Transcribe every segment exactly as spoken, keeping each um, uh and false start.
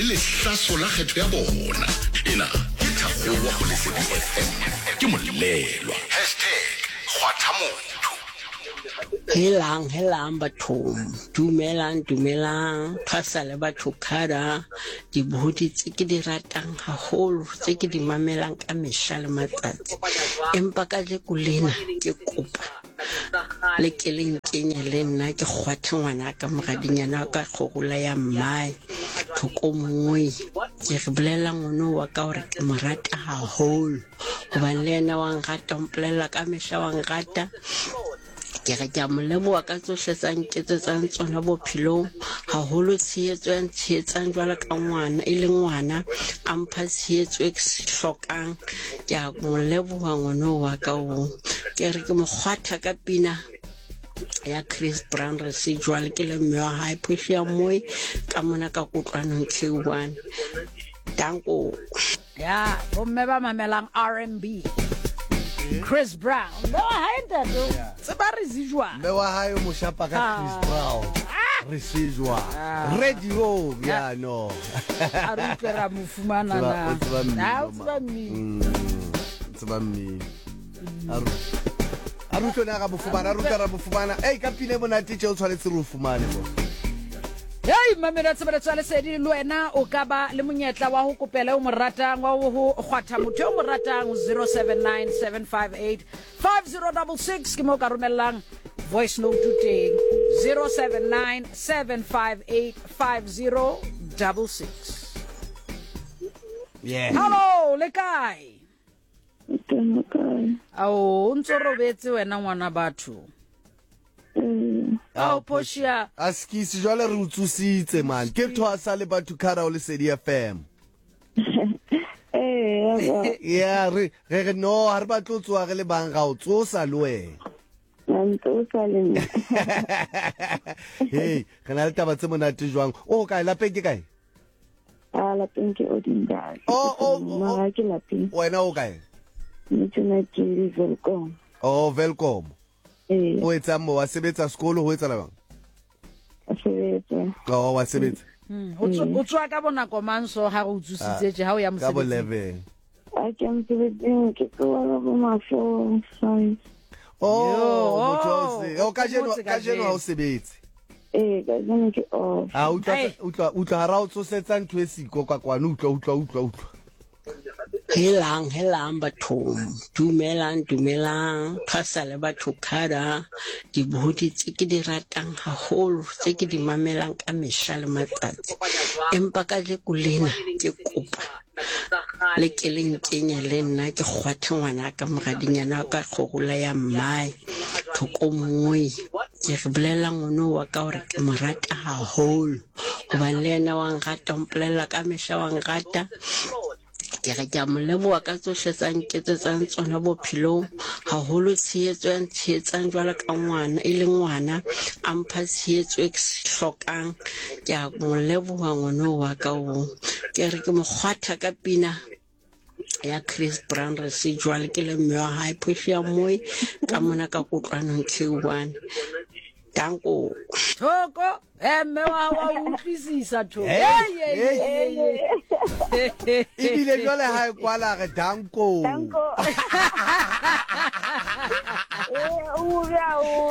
le hlaso la kgetho ya bona. Ena ke Thabo wa go Lesedi F M. Ke molelwa hashtag kgwathamotho. Helang helang batho, dumelang dumelang, phasa le batho khara di bohodi tse ke di ratang haholo, tse ke di mamelang ka mehla le matsatsi. Empa ka je kulena ke kopa le ke le nkenya le nna ke kgwatha ngwana ka mogadinyana ka kgogula ya mmae thokomongwe ke re bolela ngono wa ka hore ke morata haholo hobane le yena wa ngata mplela ka mehla wa ngata ke re ke a moleboha ka tsohle tsa nketsetsang tsona bophelong haholo tshehetso ya ntshehetsang jwalo ka ngwana e le ngwana a mpha tshehetso e ke se hlokang ke a moleboha ngono wa ka o ke re ke mo kgwatha ka pina ya Chris Brown residual ke le mme wa hae push ya moe ka mona ka kutlwanong K one. Danko ya bomme ba mamelang R and B Chris Brown no haenda do tseba residual me wa hae mo shapa ka Chris Brown residual radio ya no arupera mufumana na ah tseba mi tseba mi aru aru tsona ga bofumana aru ka ra bofumana ei ka pile bona titse o tshwanetse re fumane bo. Hey mamela tsebela tsale sedi le wena o ka ba le monyetla wa ho kopela o moratang wa ho kgwatha motho o moratang zero seven nine seven five eight five zero six six ke mo ka romellang voice note to teng zero seven nine seven five eight five zero six six. Yeah. Hello le kae? Teng kae? Ao ntse robetse wena ngwana batho. Ao poshia askisi jwale re utsusitse man ke thwasa le batho khara o Lesedi F M. Eh ya re re no ha re batlo tswa re le bang ga o tsosa le wena. Ntsosa le nna. Hey re na le taba tse monate jwang o kae lapeng ke kae? Ah lapeng ke Odindal. Oh oh ma ke lapeng. Wena o kae? Ntsona ke Velkom. Oh Velkom. Eh o etsa mo wa sebetsa sekolo ho etsa la bang? Sebetsa. Oh wa sebetsa. Mm o tswa ka bona komanso ha go utsusitse je ha o ya mosebetsi. Ka bo eleven. A ke mosebetsing ke tlola bo mafo five. Oh motose o ka jeno ka jeno ha o sebetse. Eh ka jeno ke off. Ah utla utla utla ha ra o tsosetsa ntwe siko kwa kwana utla utla utla utla. helang helang batho, dumelang dumelang, phasa le batho khara di bohodi tse ke di ratang haholo, tse ke di mamelang ka mehla le matsatsi. Empa ka je kulena ke kopa le ke le nkenya le nna ke kgwatha ngwana ka mogadinyana ka kgogula ya mmae thokomongwe ke re bolela ngono wa ka hore ke morata haholo hobane le yena wa ngata mplela ka mehla wa ngata ke re ke a moleboha ka tsohle tsa nketsetsang tsona bophelong haholo tshehetso ya ntshehetsang jwalo ka ngwana e le ngwana a mpha tshehetso e ke se hlokang ke a moleboha ngono wa ka o ke re ke mo kgwatha ka pina ya Chris Brown residual ke le mme wa hae push ya moe ka mona ka kutlwanong K one. Danko Thoko emme wa wa utlwisisa thoko ibile jwale ha kwala re Danko Danko eh o ya o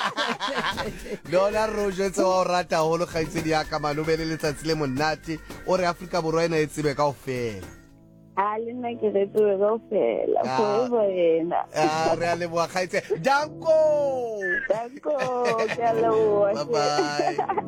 Lola roje tsa o rata holo khaitsedi ya ka malobele letsatsi le monate o re Afrika borwa ena e tsebe ka ofela. Ale nna ke re tsoe go fela forever ena ah re a leboha khaitse Danko Danko ke a leboha bye bye